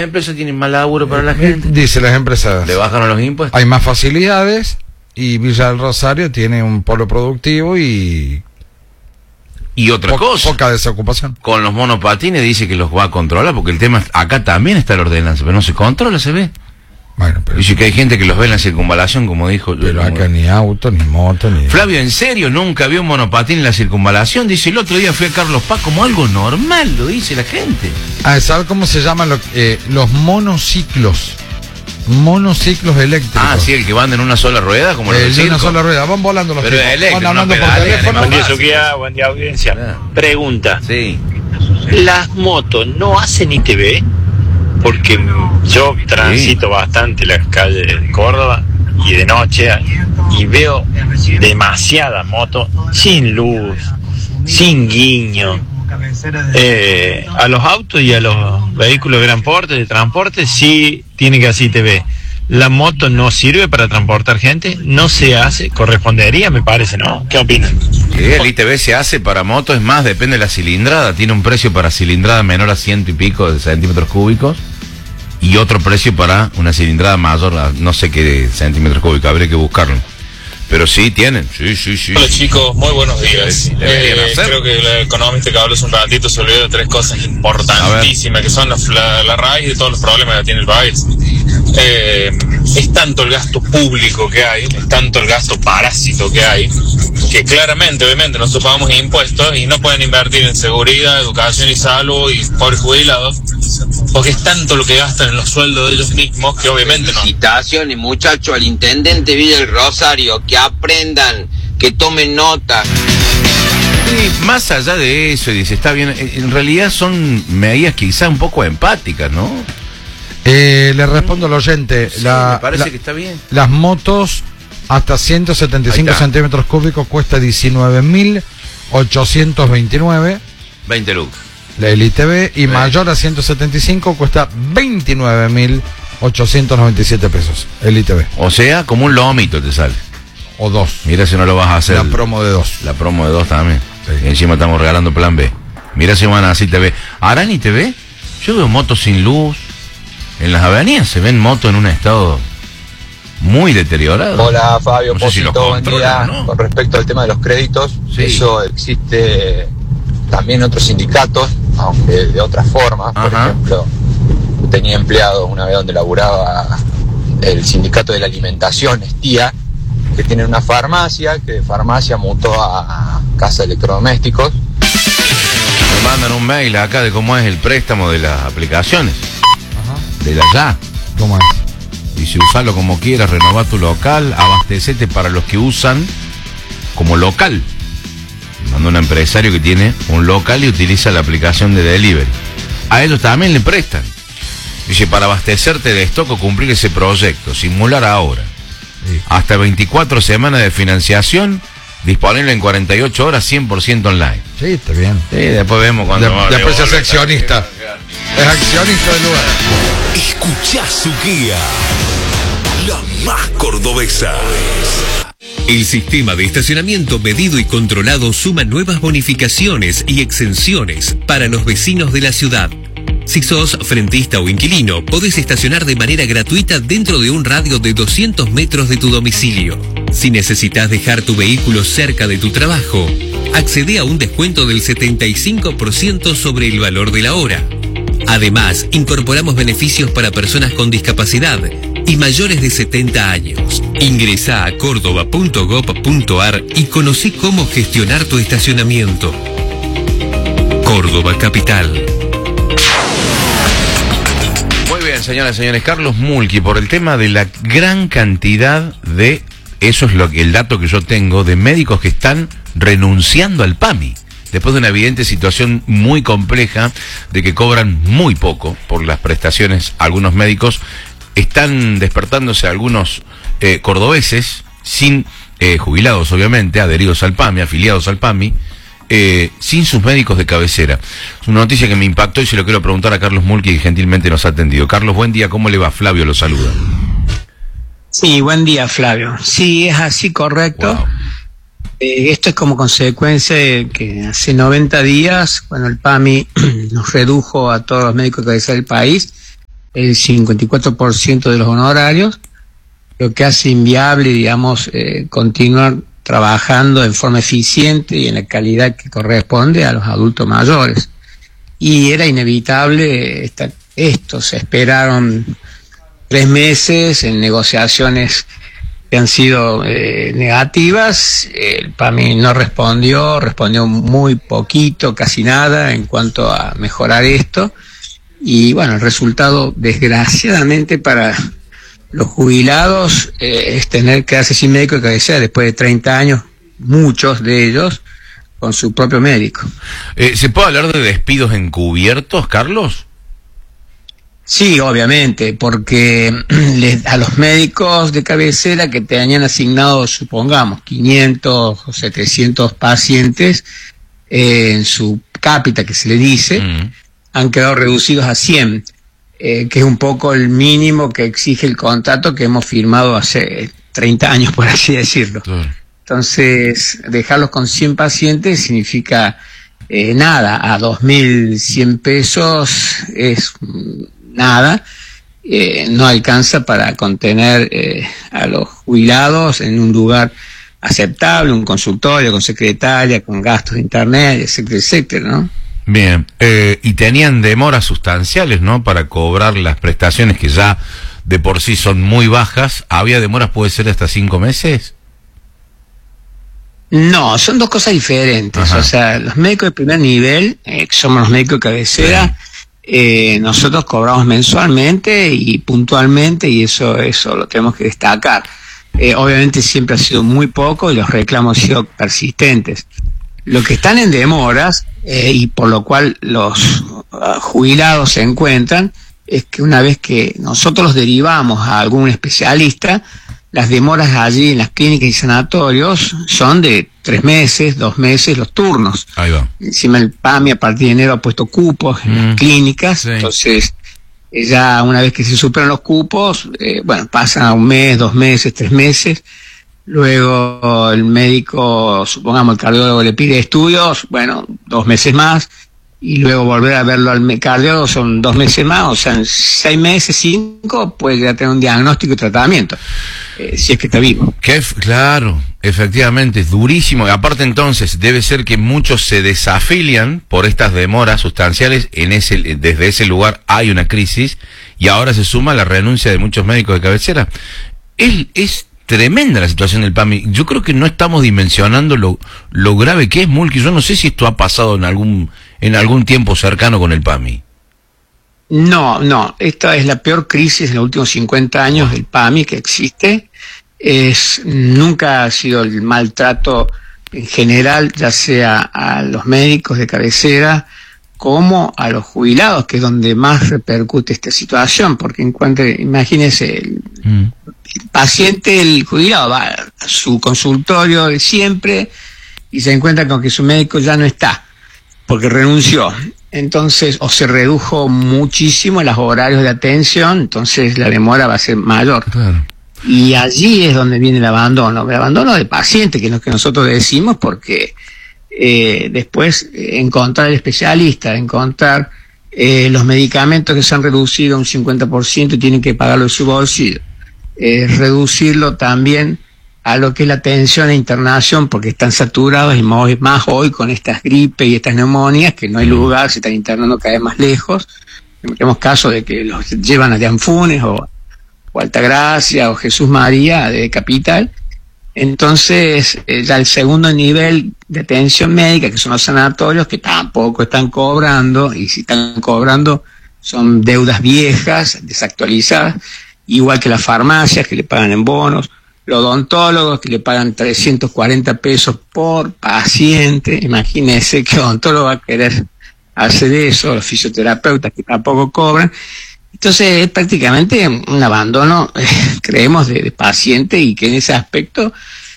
empresas tienen más laburo para la gente. Dice las empresas. Le bajaron los impuestos. Hay más facilidades y Villa del Rosario tiene un polo productivo y otra cosa. Poca desocupación. Con los monopatines dice que los va a controlar, porque el tema, acá también está la ordenanza, pero no se controla, se ve. Bueno, pero dice que hay gente que los ve en la circunvalación, como dijo. Pero acá ni auto, ni moto, ni... Flavio, ¿en serio nunca vio un monopatín en la circunvalación? Dice, el otro día fui a Carlos Paz como algo normal, lo dice la gente. ¿Sabes cómo se llaman los monociclos? Monociclos eléctricos. Ah, sí, el que van en una sola rueda, como los del circo. Una sola rueda, van volando los pero tipos. Van hablando no por teléfono. Buen día, Suquía, buen día, audiencia. Pregunta. Sí. ¿Las motos no hacen ITV? Porque yo transito bastante las calles de Córdoba y de noche y veo demasiadas motos sin luz, sin guiño. A los autos y a los vehículos de gran porte, de transporte, sí tiene que hacer ITV. La moto no sirve para transportar gente, no se hace, correspondería, me parece, ¿no? ¿Qué opinan? Sí, el ITV se hace para motos, es más, depende de la cilindrada, tiene un precio para cilindrada menor a 100 y pico de centímetros cúbicos y otro precio para una cilindrada mayor a no sé qué centímetros cúbicos, habría que buscarlo. Pero sí tienen, sí. Hola chicos, muy buenos días. Sí, creo que el economista que habló hace un ratito se olvidó de tres cosas importantísimas, que son la raíz de todos los problemas que tiene el país. Es tanto el gasto público que hay, es tanto el gasto parásito que hay, que claramente, obviamente, nosotros pagamos impuestos y no pueden invertir en seguridad, educación y salud y pobres jubilados, porque es tanto lo que gastan en los sueldos de ellos mismos que obviamente no. Felicitaciones, muchachos, al intendente Villa del Rosario, que aprendan, que tomen nota. Sí, más allá de eso, dice, está bien, en realidad son medidas quizá un poco empáticas, ¿no? Le respondo al oyente, Sí, me parece que está bien. Las motos hasta 175 centímetros cúbicos cuesta 19.829. 20 lucas. El ITV y mayor a 175 cuesta 29.897 pesos el ITV. O sea, como un lomito te sale. O dos. Mira si no lo vas a hacer. La promo de dos. La promo de dos también. Sí. Y encima estamos regalando plan B. Mira si van a hacer TV. ¿Harán ITV? Yo veo motos sin luz. En las avenidas se ven motos en un estado muy deteriorado. Hola Fabio, no sé si buen día. ¿no? Con respecto al tema de los créditos, Sí. eso existe también en otros sindicatos, aunque de otra forma. Por ejemplo, tenía empleados una vez donde laburaba el sindicato de la alimentación, Estía, que tiene una farmacia, que de farmacia mutó a casa de electrodomésticos. Me mandan un mail acá de cómo es el préstamo de las aplicaciones. De la ya. ¿Cómo es? Dice, usalo como quieras, renová tu local, abastecete para los que usan como local. Manda un empresario que tiene un local y utiliza la aplicación de delivery. A ellos también le prestan. Dice, para abastecerte de stock o cumplir ese proyecto, simular ahora. Sí. Hasta 24 semanas de financiación, disponible en 48 horas, 100% online. Sí, está bien. Sí, después vemos cuando... Después se hace accionista. Es accionista del lugar. Escuchá su guía, la más cordobesa. El sistema de estacionamiento medido y controlado suma nuevas bonificaciones y exenciones para los vecinos de la ciudad. Si sos frentista o inquilino, podés estacionar de manera gratuita dentro de un radio de 200 metros de tu domicilio. Si necesitas dejar tu vehículo cerca de tu trabajo, accede a un descuento del 75% sobre el valor de la hora. Además, incorporamos beneficios para personas con discapacidad y mayores de 70 años. Ingresá a córdoba.gov.ar y conocí cómo gestionar tu estacionamiento. Córdoba Capital. Muy bien, señoras y señores. Carlos Mulki, por el tema de la gran cantidad de, eso es el dato que yo tengo, de médicos que están renunciando al PAMI. Después de una evidente situación muy compleja de que cobran muy poco por las prestaciones, algunos médicos están despertándose algunos cordobeses, sin jubilados obviamente, adheridos al PAMI, afiliados al PAMI, sin sus médicos de cabecera. Es una noticia que me impactó y se lo quiero preguntar a Carlos Mulki, que gentilmente nos ha atendido. Carlos, buen día, ¿cómo le va? Flavio lo saluda. Sí, buen día, Flavio. Sí, es así, correcto. Wow. Esto es como consecuencia de que hace 90 días, cuando el PAMI nos redujo a todos los médicos de cabecera del país, el 54% de los honorarios, lo que hace inviable, digamos, continuar trabajando en forma eficiente y en la calidad que corresponde a los adultos mayores. Y era inevitable esto, se esperaron 3 meses en negociaciones que han sido negativas. El PAMI no respondió muy poquito, casi nada en cuanto a mejorar esto, y bueno, el resultado, desgraciadamente para los jubilados, es tener que quedarse sin médico de cabecera después de 30 años, muchos de ellos con su propio médico. ¿Se puede hablar de despidos encubiertos, Carlos? Sí, obviamente, porque a los médicos de cabecera que te hayan asignado, supongamos, 500 o 700 pacientes en su cápita, que se le dice, han quedado reducidos a 100, que es un poco el mínimo que exige el contrato que hemos firmado hace 30 años, por así decirlo. Claro. Entonces, dejarlos con 100 pacientes significa nada, a 2.100 pesos es nada, no alcanza para contener a los jubilados en un lugar aceptable, un consultorio con secretaria, con gastos de internet, etcétera, etcétera, ¿no? Bien, y tenían demoras sustanciales, ¿no?, para cobrar las prestaciones que ya de por sí son muy bajas. ¿Había demoras, puede ser hasta 5 meses? No, son dos cosas diferentes. Ajá. O sea, los médicos de primer nivel, que somos los médicos de cabecera, nosotros cobramos mensualmente y puntualmente, y eso lo tenemos que destacar. Obviamente siempre ha sido muy poco y los reclamos han sido persistentes. Lo que están en demoras, y por lo cual los jubilados se encuentran, es que una vez que nosotros los derivamos a algún especialista, las demoras allí en las clínicas y sanatorios son de 3 meses, 2 meses los turnos. Ahí va. Encima el PAMI a partir de enero ha puesto cupos en las clínicas, sí. Entonces ya una vez que se superan los cupos, bueno, pasan a 1 mes, 2 meses, 3 meses. Luego el médico, supongamos el cardiólogo le pide estudios, bueno, 2 meses más, y luego volver a verlo al cardiólogo son 2 meses más, o sea, en 6 meses, 5, puede ya tener un diagnóstico y tratamiento, si es que está vivo. Claro, efectivamente, es durísimo. Aparte entonces, debe ser que muchos se desafilian por estas demoras sustanciales, desde ese lugar hay una crisis, y ahora se suma la renuncia de muchos médicos de cabecera. Es tremenda la situación del PAMI. Yo creo que no estamos dimensionando lo grave que es, Mulki. Yo no sé si esto ha pasado en algún tiempo cercano con el PAMI. No, esta es la peor crisis en los últimos 50 años del PAMI que existe. Nunca ha sido el maltrato en general, ya sea a los médicos de cabecera como a los jubilados, que es donde más repercute esta situación, porque imagínese, el paciente, el jubilado, va a su consultorio de siempre y se encuentra con que su médico ya no está, porque renunció. Entonces, o se redujo muchísimo los horarios de atención, entonces la demora va a ser mayor. Claro. Y allí es donde viene el abandono de paciente, que es lo que nosotros decimos, porque después encontrar el especialista, encontrar los medicamentos que se han reducido un 50% y tienen que pagarlo de su bolsillo, reducirlo también a lo que es la atención e internación, porque están saturados, y más hoy con estas gripes y estas neumonías, que no hay lugar, se están internando cada vez más lejos. Tenemos casos de que los llevan a Dianfunes o Altagracia o Jesús María de Capital. Entonces, ya el segundo nivel de atención médica, que son los sanatorios, que tampoco están cobrando, y si están cobrando son deudas viejas, desactualizadas, igual que las farmacias, que le pagan en bonos, los odontólogos, que le pagan 340 pesos por paciente. Imagínense que el odontólogo va a querer hacer eso, los fisioterapeutas, que tampoco cobran. Entonces es prácticamente un abandono, creemos, de paciente, y que en ese aspecto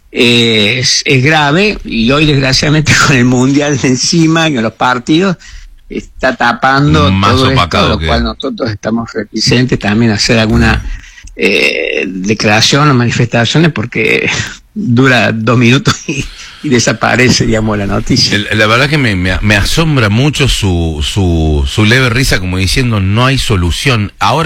es grave, y hoy desgraciadamente con el Mundial encima, que los partidos está tapando más todo esto, lo cual nosotros estamos reticentes también a hacer alguna declaración o manifestaciones, porque dura 2 minutos y desaparece, digamos, la noticia. La verdad que me asombra mucho su leve risa, como diciendo no hay solución. Ahora